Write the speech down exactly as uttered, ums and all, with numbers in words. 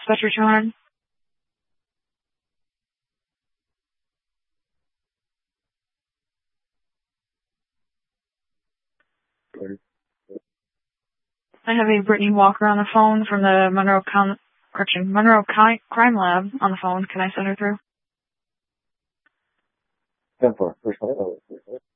Dispatcher two hundred. I have a Brittany Walker on the phone from the Monroe Con- correction, Monroe Ki- Crime Lab on the phone. Can I send her through? ten four. First one.